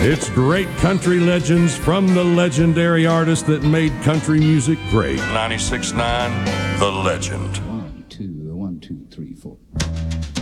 It's great country legends from the legendary artist that made country music great. 96.9, The Legend. 1, 2, 1, 2, 3, 4.